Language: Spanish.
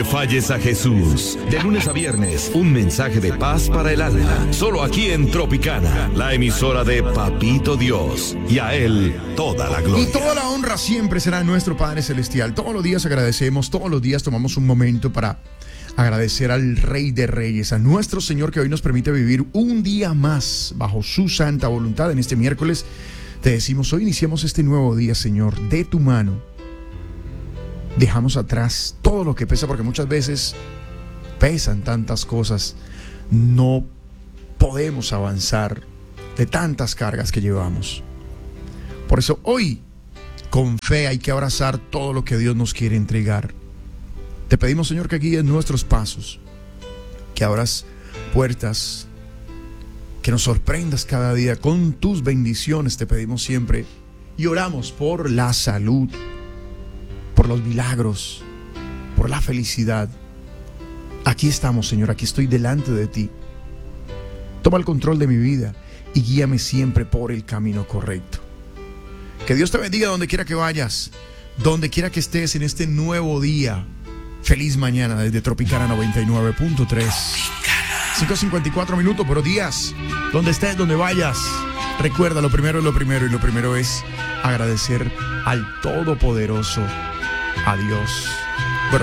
le falles a Jesús. De lunes a viernes, un mensaje de paz para el alma. Solo aquí en Tropicana, la emisora de Papito Dios. Y a Él toda la gloria. Y toda la honra siempre será nuestro Padre Celestial. Todos los días agradecemos, todos los días tomamos un momento para agradecer al Rey de Reyes, a nuestro Señor que hoy nos permite vivir un día más bajo su santa voluntad. En este miércoles te decimos, hoy iniciamos este nuevo día, Señor, de tu mano. Dejamos atrás todo lo que pesa, porque muchas veces pesan tantas cosas. No podemos avanzar de tantas cargas que llevamos. Por eso hoy, con fe, hay que abrazar todo lo que Dios nos quiere entregar. Te pedimos, Señor, que guíes nuestros pasos, que abras puertas, que nos sorprendas cada día con tus bendiciones. Te pedimos siempre y oramos por la salud, por los milagros, por la felicidad. Aquí estamos, Señor, aquí estoy delante de ti. Toma el control de mi vida y guíame siempre por el camino correcto. Que Dios te bendiga donde quiera que vayas, donde quiera que estés en este nuevo día. Feliz mañana desde Tropicana 99.3. 5:54 minutos, buenos días. Donde estés, donde vayas, recuerda, lo primero es lo primero, y lo primero es agradecer al Todopoderoso, a Dios.